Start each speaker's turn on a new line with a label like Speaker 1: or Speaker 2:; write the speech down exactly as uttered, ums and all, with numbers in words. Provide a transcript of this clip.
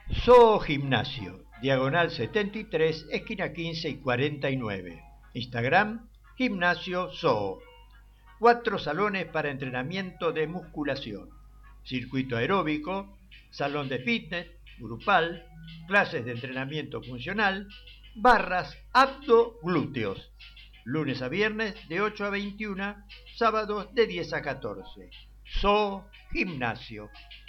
Speaker 1: Zoo Gimnasio, diagonal setenta y tres, esquina quince y cuarenta y nueve. Instagram, Gimnasio Zoo. Cuatro salones para entrenamiento de musculación. Circuito aeróbico, salón de fitness, grupal, clases de entrenamiento funcional, barras, abdo, glúteos. Lunes a viernes de ocho a veintiuna, sábados de diez a catorce. Zoo Gimnasio.